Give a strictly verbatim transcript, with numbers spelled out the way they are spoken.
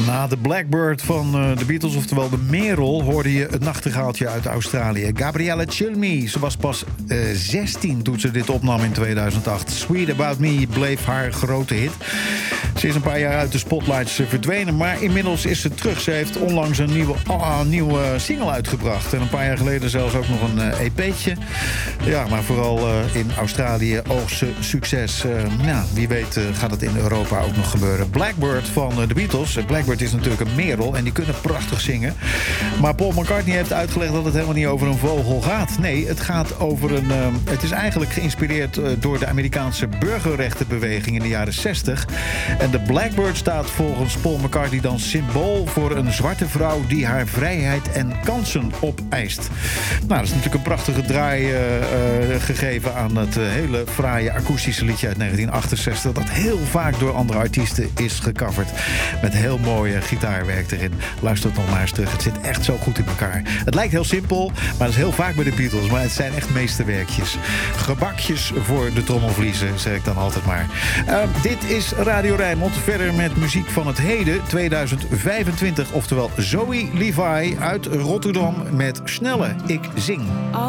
Na de Blackbird van uh, de Beatles, oftewel de Merel, hoorde je het nachtegaaltje uit Australië. Gabriella Cilmi. Ze was pas uh, zestien toen ze dit opnam in tweeduizend acht. Sweet About Me bleef haar grote hit. Ze is een paar jaar uit de spotlights verdwenen, maar inmiddels is ze terug. Ze heeft onlangs een nieuwe, oh, nieuwe single uitgebracht. En een paar jaar geleden zelfs ook nog een uh, E P'tje. Ja, maar vooral uh, in Australië oogst ze succes. Uh, nou, wie weet uh, gaat het in Europa ook nog gebeuren. Blackbird van uh, de Beatles. Blackbird is natuurlijk een merel en die kunnen prachtig zingen. Maar Paul McCartney heeft uitgelegd dat het helemaal niet over een vogel gaat. Nee, het gaat over een... Uh, het is eigenlijk geïnspireerd uh, door de Amerikaanse burgerrechtenbeweging in de jaren zestig. En de Blackbird staat volgens Paul McCartney dan symbool voor een zwarte vrouw die haar vrijheid en kansen opeist. Nou, dat is natuurlijk een prachtige draai uh, uh, gegeven aan het uh, hele fraaie akoestische liedje uit negentien achtenzestig... dat heel vaak door andere artiesten is gecoverd. Met heel mooie gitaarwerk erin. Luister het nog maar eens terug. Het zit echt zo goed in elkaar. Het lijkt heel simpel, maar dat is heel vaak bij de Beatles. Maar het zijn echt meesterwerkjes. Gebakjes voor de trommelvliezen, zeg ik dan altijd maar. Uh, dit is Radio Rijnmond. Verder met muziek van het heden, tweeduizend vijfentwintig. Oftewel Zoe Levi uit Rotterdam met Snelle Ik Zing.